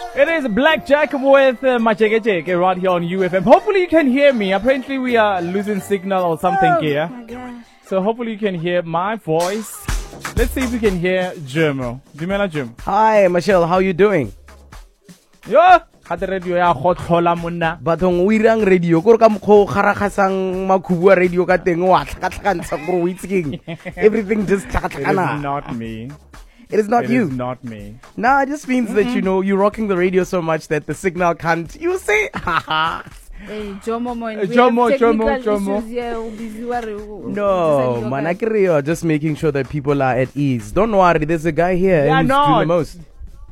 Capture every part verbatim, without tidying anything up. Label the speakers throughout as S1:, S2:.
S1: It is Blackjack with uh, Machekecheke right here on U F M. Hopefully you can hear me. Apparently we are losing signal or something
S2: oh,
S1: here.
S2: My gosh.
S1: So hopefully you can hear my voice. Let's see if we can hear Jermo. Dumela Jim.
S3: Hi, Michelle. How you doing?
S1: Yo, hate radio ya khotlola monna.
S3: Bathong o irang radio ko re ka mokgo garagasang makhubu radio ka teng wa tlhakatlhakantsha go o itseng. Everything just
S1: It is
S3: tlhakatlhakana.
S1: not me.
S3: It is not
S1: It
S3: you.
S1: is not me.
S3: Nah, it just means that you know you're rocking the radio so much that the signal can't. You say, haha.
S2: Hey, Jomo, mo,
S1: Uh, Jomo, Jomo, Jomo.
S2: Jomo.
S3: No, man, I can you're just making sure that people are at ease. Don't worry, there's a guy here
S1: Yeah,
S3: who's
S1: no.
S3: doing the most.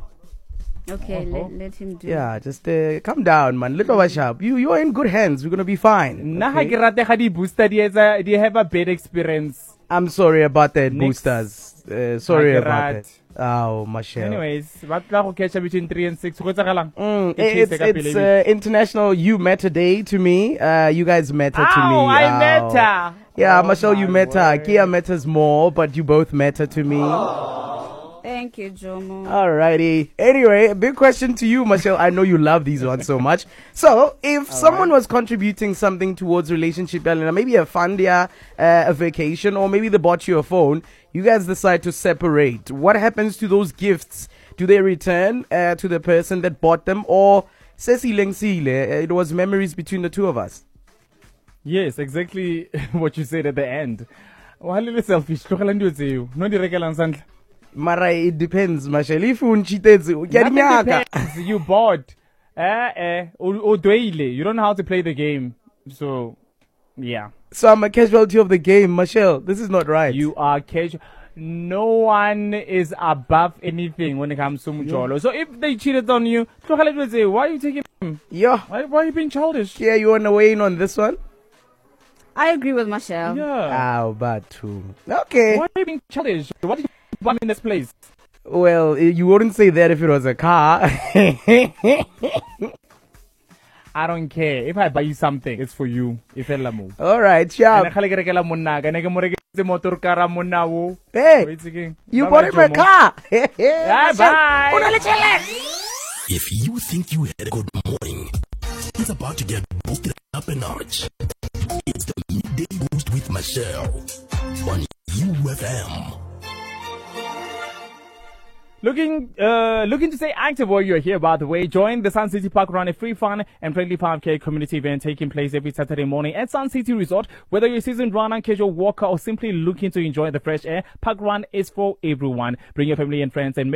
S2: Okay,
S1: Uh-huh.
S2: let, let him do
S3: Yeah, just uh, calm down, man. Little watch up. You you're in good hands. We're gonna be fine.
S1: Nna ha
S3: okay?
S1: ke rate ga di booster di etsa di have a bad experience.
S3: I'm sorry about that,
S1: Next.
S3: boosters. Uh, sorry
S1: Ha ke
S3: about
S1: rate.
S3: that. Oh, Michelle.
S1: Anyways, ba tla go catch between three and six. Go tsagalang.
S3: Mm,
S1: Ke
S3: it's
S1: chase ka
S3: it's
S1: pele.
S3: uh, International You Matter Day to me. Uh, you guys matter to me.
S1: Ow, I
S3: Ow.
S1: matter.
S3: Yeah,
S1: Oh
S3: Michelle, you
S1: my
S3: matter.
S1: word.
S3: Kia matters more, but you both matter to me.
S2: Thank you, Jomo.
S3: Alrighty. Anyway, a big question to you, Michelle. I know you love these ones so much. So, if someone was contributing something towards relationship, Elena, maybe a fund, yeah, uh, a vacation, or maybe they bought you a phone, you guys decide to separate. What happens to those gifts? Do they return uh, to the person that bought them, or Sesi Lengsile, it was memories between the two of us?
S1: Yes, exactly what you said at the end. Wa le selfish. Tlogela ntwe tseo. No di rekelang sandla.
S3: Mara, it depends, Michelle. If you cheated,
S1: Nothing depends. You bought. Eh, eh. O o dweile. You don't know how to play the game. So, yeah.
S3: So I'm a casualty of the game, Michelle. This is not right.
S1: You are casual. No one is above anything when it comes to Mujolo. So if they cheated on you, tlogela ntwe tseo. Why are you taking him?
S3: Yeah.
S1: Why, why are you being childish?
S3: Yeah, you want to weigh in on this one?
S2: I agree with Michelle.
S1: Yeah.
S3: Ow, bad too. Okay.
S1: Why are you being childish? What did you want in this place?
S3: Well, eh, you wouldn't say that if it was a car.
S1: I don't care. If I buy you something, it's for you. If I love
S3: All right,
S1: Ene
S3: sharp.
S1: khale ke rekela monna ka ne ke mo reketse motor kara monna wo.
S3: Hey,
S1: Wait again.
S3: you
S1: Bye
S3: bought
S1: bye,
S3: him a
S1: Jomo.
S3: car.
S1: Bye bye.
S3: Una le tjhelete.
S4: If you think you had a good morning, it's about to get boosted up a notch. It's the Midday Boost with Michelle on U F M.
S1: Looking, uh, looking to stay active while you're here, by the way. Join the Sun City Park Run, a free fun and friendly five K community event taking place every Saturday morning at Sun City Resort. Whether you're a seasoned runner, casual walker, or simply looking to enjoy the fresh air, Park Run is for everyone. Bring your family and friends and